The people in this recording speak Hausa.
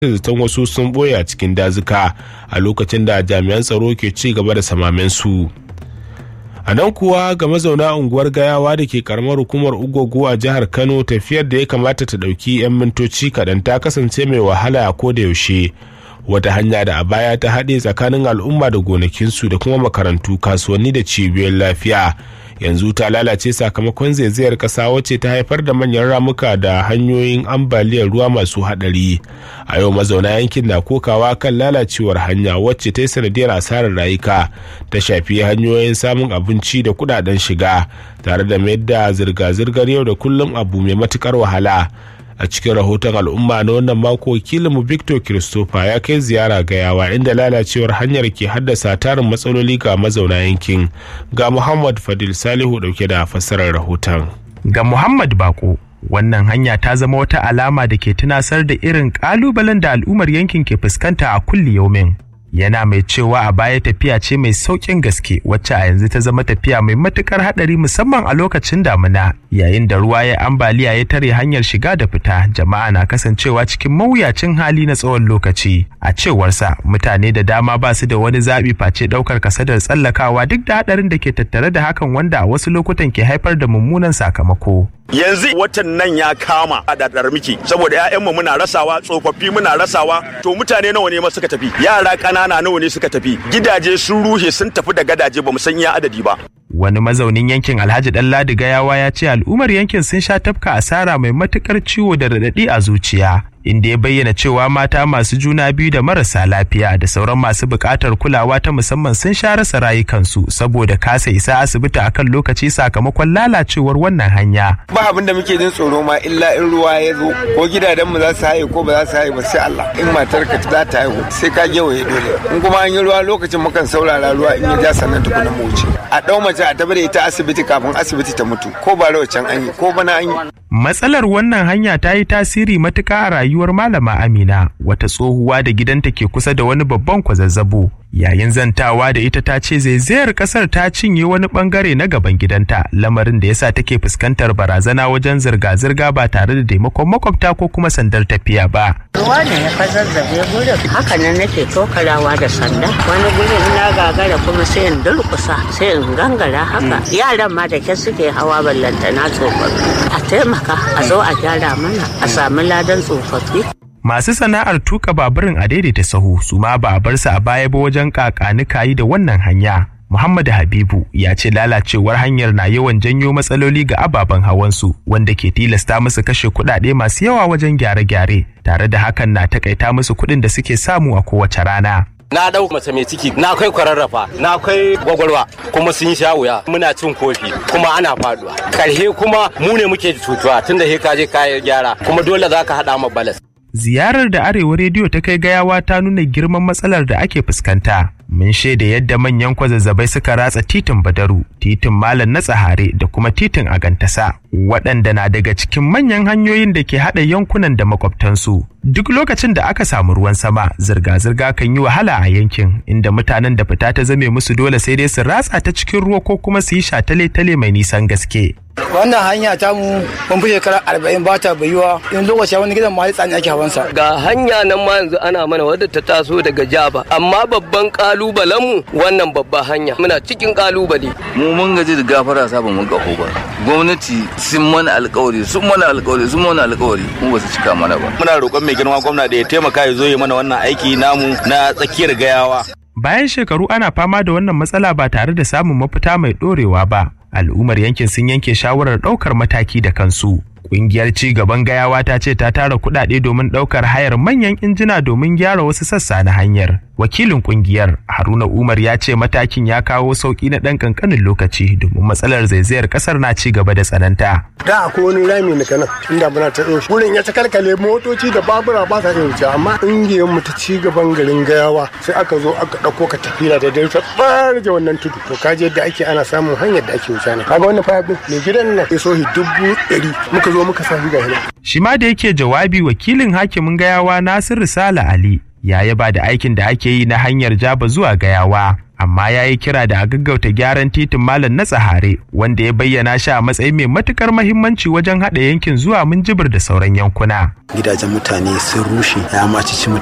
zaton wasu sun boye a cikin dazuka a lokacin da jami'an tsaro ke ci gaba da samamen su. A nan kuwa ga mazauna unguwar Gayawa da ke karamar hukumar Ugogo a jihar Kano, tafiyar da ya kamata ta ɗauki 'yan mintoci kaɗan ta kasance mai wahala a koda yaushe. Wata hanya da a baya ta haɗe tsakanin al'umma da gonakinsu da kuma makarantu, kasuwanni da cibiyoyin lafiya, yanzu ta lalace sakamakon zaizayar ƙasa wacce ta haifar da manyan ramuka da hanyoyin ambaliyar ruwa masu haɗari. A yau mazauna yankin na kokawa kan lalacewar hanya wacce ta yi sanadiyar asarar rayuka, ta shafi hanyoyin samun abinci da kuɗaɗen shiga, tare da mayar da zirga-zirgar yau da kullum abu mai matuƙar wahala. A cikin rahoton al'umma na wannan mako, wakilinmu Victor Christopher ya kai ziyara Gayawa inda lalacewar hanyar ke haddasa tarin matsaloli ga mazauna yankin. Ga Muhammad Fadil Salihu dauke da fassarar rahoton. Ga Muhammad Bako, wannan hanya ta zama wata alama da ke tunasar da irin kalubalen da al'ummar yankin ke fuskanta a kulli yaumin. Yana mai cewa a baya tafiya ce mai saukin gaske wacce a yanzu ta zama tafiya mai matukar hadari, musamman a lokacin damina, yayin da ruwa ya ambaliya ya tare hanyar shiga da fita. Jama'a na kasancewa cikin mawuyacin hali na tsawon lokaci. A cewarsa, mutane da dama ba su da wani zaɓi face ɗaukar kasadar tsallakawa duk da hadarin da ke tattare da hakan, wanda a wasu lokutan ke haifar da mummunan sakamako. Yanzu watan nan ya kama a dadar miki saboda ƴaƴanmu muna rasawa, tsofaffi muna rasawa, to mutane nawa ne ma suka tafi, yara ƙanana nawa ne suka tafi, gidaje sun rushe sun tafi da gadaje bamu san iya adadi ba. Wani mazaunin yankin Alhaji Ɗanladi Gayawa ya ce al'ummar yankin sun sha tafka asara mai matukar ciwo da raɗaɗi a zuciya, inda ya bayyana cewa mata masu juna biyu da marasa lafiya da sauran masu buƙatar kulawa ta musamman sun sha rasa rayukansu saboda kasa isa asibiti akan lokaci sakamakon lalacewar wannan hanya. Ba abin da muke jin tsoro ma illa in ruwa ya zo, ko gidajenmu za su haye ko ba za su haye ba sai Allah. In matarka za ta haihu sai ka gewaye dole. In kuma an yi ruwa lokacin mukan saurara ruwa in ya ja sannan tukuna mu wuce. A ɗau mace a tabbata ita asibiti kafin asibiti ta mutu, ko ba can an yi ko bana an yi. Matsalar wannan hanya ta yi tasiri matuƙa a rayuwar Malama Amina, wata tsohuwa da gidanta ke kusa da wani babban kwazazzabo. Yayin zantawa da ita ta ce zaizayar kasar ta cinye wani bangare na gaban gidanta, lamarin da yasa take fuskantar barazana wajen zirga-zirga ba tare da taimakon makwabta ko kuma sandar tafiya ba. Ruwa ne ya fazazzabe gurin, haka nan nake tokarawa da sanda, wani gurin na gagara kuma sai in durkusa sai in gangara haka. Yaran ma da ke suke hawa ballantana tsofaffi, a taimaka a zo a gyara mana a sami ladan tsofaffi. Masu sana'ar tuka baburin a daidaita sahu su ma ba a bar su a baya ba wajen kakanikayi da wannan hanya. Muhammad Habibu ya ce lalacewar hanyar na yawan janyo matsaloli ga ababen hawansu, wanda ke tilasta musu kashe kuɗaɗe masu yawa wajen gyare-gyare, tare da hakan na takaita musu kuɗin da suke samu a kowace rana. Na ɗau mace mai ciki, na kai kwararrafa, na kai gwagwarwa, kuma sun sha wuya, muna cin kofi, kuma ana faduwa. Karhe kuma mu ne muke cutuwa tunda he ka je kayan gyara, kuma dole za ka haɗa ma balas. Ziyarar da Arewa Rediyo ta kai Gayawa ta nuna girman matsalar da ake fuskanta. Mun shaida yadda manyan kwazazzabai suka ratsa titin Badaru, titin Malam na Tsahare da kuma titin Agantasa, waɗanda na daga cikin manyan hanyoyin da ke haɗa yankunan da makwabtansu. Duk lokacin da aka samu ruwan sama, zirga-zirga kan yi wahala a yankin, inda mutanen da fita ta zame musu dole sai dai su ratsa ta cikin ruwa ko kuma su yi shatale-tale mai nisan gaske. Wannan hanya ta mu mun fi shekara 40 ba ta bayuwa, in lokaci wani gidan ma tsani ake hawansa. Ga hanya nan ma yanzu ana mana wadda ta taso daga Jaba, amma babban kalubalen mu wannan babba hanya, muna cikin kalubale. Mu mun gaji da gafara sabon mun kaho ba. Gwamnati sun mana alƙawari, mu ba su cika mana ba. Muna roƙon mai girma gwamna da ya taimaka ya zo ya mana wannan aiki namu na tsakiyar Gayawa. Bayan shekaru ana fama da wannan matsala ba tare da samun mafita mai ɗorewa ba, al'ummar yankin sun yanke shawarar ɗaukar mataki da kansu. Ƙungiyar ci gaban Gayawa ta ce ta tara kuɗaɗe domin ɗaukar hayar manyan injina domin gyara wasu sassa na hanyar. Wakilin ƙungiyar Haruna Umar ya ce matakin ya kawo sauƙi na ɗan ƙanƙanin lokaci domin matsalar zaizayar ƙasar na ci gaba da tsananta. Da akwai wani rami na kanan inda muna ta ɗauki. Wurin ya ta kalkale motoci da babura ba sa iya wuce, amma ƙungiyar mu ta ci gaban garin Gayawa sai aka zo aka ɗauko ka tafiya da dare ta ɓarje wannan tudu. To kaje yadda ake ana samun hanyar da ake wuce ne. Kaga wannan fayaf ɗin mai gidan nan ya sohi 100,000 muka zo muka sa shi ga hina. Shi ma da yake jawabi wakilin hakimin Gayawa Nasiru Sale Ali ya yaba da aikin da ake yi na hanyar Jaba zuwa Gayawa, amma ya yi kira da a gaggauta gyaran titin Malam na Tsahare wanda ya bayyana shi a matsayin mai matukar mahimmanci wajen haɗa yankin zuwa Minjibir da sauran yankuna. Gidajen mutane sun rushe, ya macici